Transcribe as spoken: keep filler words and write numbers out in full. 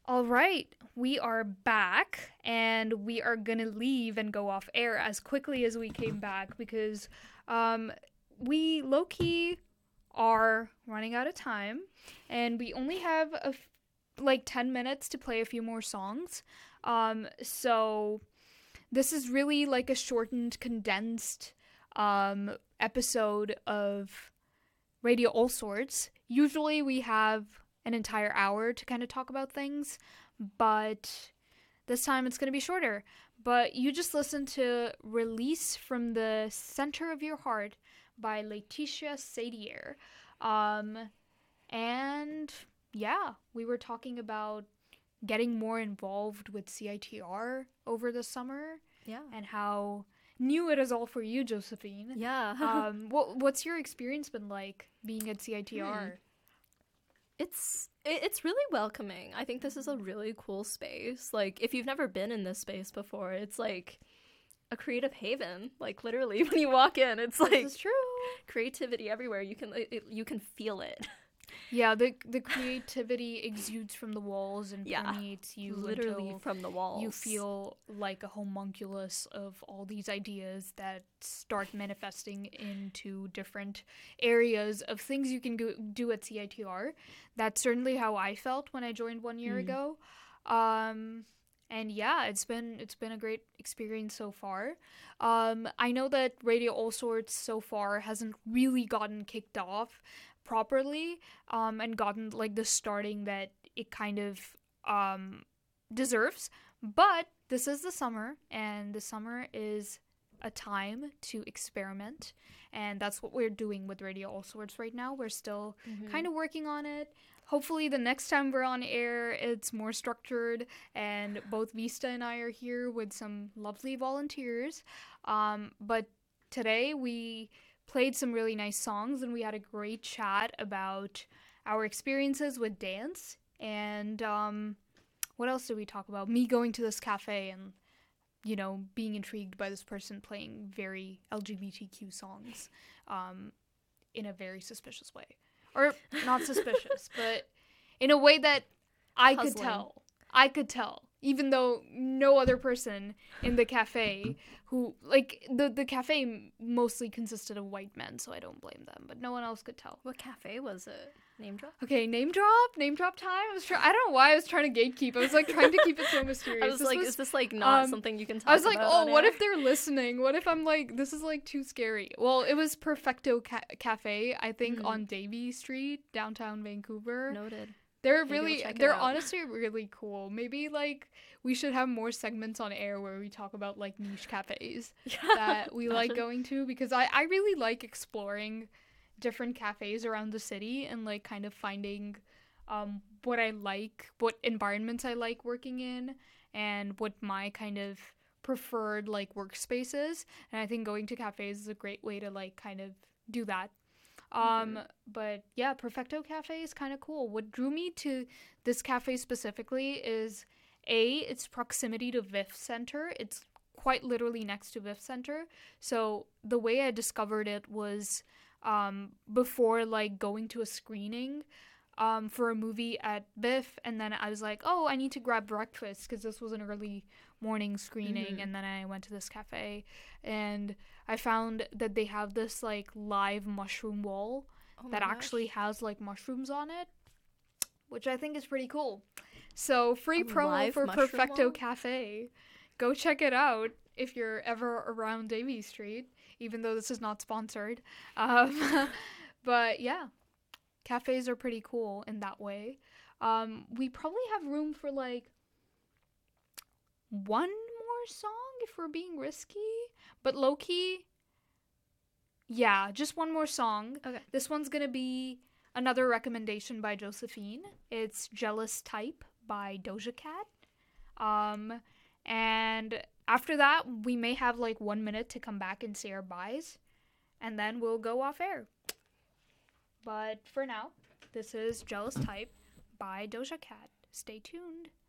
All right, we are back and we are going to leave and go off air as quickly as we came back because um, we low key are running out of time and we only have a f- like ten minutes to play a few more songs. Um, so this is really like a shortened, condensed um, episode of Radio All Sorts. Usually we have an entire hour to kind of talk about things, but this time it's going to be shorter. But you just listened to Release from the Center of Your Heart by Laetitia Sadier. Um, and yeah, we were talking about getting more involved with C I T R over the summer. Yeah. And how new it is all for you, Josephine. Yeah. um, what, what's your experience been like being at C I T R? Hmm. It's it, it's really welcoming. I think this is a really cool space. Like, if you've never been in this space before, it's like a creative haven. Like, literally, when you walk in, it's like This is true. creativity everywhere. You can it, you can feel it. Yeah, the the creativity exudes from the walls and Yeah. permeates you Literally until from the walls. you feel like a homunculus of all these ideas that start manifesting into different areas of things you can go, do at C I T R. That's certainly how I felt when I joined one year Mm. ago. Um, and yeah, it's been it's been a great experience so far. Um, I know that Radio All Sorts so far hasn't really gotten kicked off properly um, and gotten like the starting that it kind of um, deserves. But this is the summer, and the summer is a time to experiment, and that's what we're doing with Radio All Sorts right now. We're still Mhm. kind of working on it. Hopefully the next time we're on air, it's more structured, and both Vista and I are here with some lovely volunteers. Um, but today we played some really nice songs, and we had a great chat about our experiences with dance. And um, what else did we talk about? Me going to this cafe and, you know, being intrigued by this person playing very L G B T Q songs um, in a very suspicious way. Or not suspicious, but in a way that I could Puzzling. tell. I could tell. Even though no other person in the cafe who, like, the, the cafe mostly consisted of white men, so I don't blame them, but no one else could tell. What cafe was it? Name drop? Okay, name drop? Name drop time? I was try- I don't know why I was trying to gatekeep. I was, like, trying to keep it so mysterious. I was This like, was- is this like not um, something you can talk I was like, about oh, on what air? if they're listening? What if I'm like, this is like too scary? Well, it was Perfecto Ca- Cafe, I think, Mhm. on Davie Street, downtown Vancouver. Noted. They're Maybe we'll really, check it they're out. honestly really cool. Maybe like we should have more segments on air where we talk about like niche cafes that we like Imagine. going to, because I, I really like exploring different cafes around the city and like kind of finding um, what I like, what environments I like working in, and what my kind of preferred like workspace is. And I think going to cafes is a great way to like kind of do that. Um, Mhm. but yeah, Perfecto Cafe is kind of cool. What drew me to this cafe specifically is A, its proximity to V I F Center. It's quite literally next to V I F Center. So the way I discovered it was um, before like going to a screening um, for a movie at V I F, and then I was like, oh, I need to grab breakfast because this was an early morning screening, Mhm. and then I went to this cafe, and I found that they have this like live mushroom wall Oh my that gosh. actually has like mushrooms on it, which I think is pretty cool. So free A promo live for mushroom Perfecto wall? Cafe. Go check it out if you're ever around Davie Street, even though this is not sponsored. Um, but yeah, cafes are pretty cool in that way. Um, we probably have room for like one more song if we're being risky, but low key, yeah, just one more song. Okay. This one's gonna be another recommendation by Josephine. It's Jealous Type by Doja Cat. Um, and after that, we may have like one minute to come back and say our byes, and then we'll go off air. But for now, this is Jealous Type by Doja Cat. Stay tuned.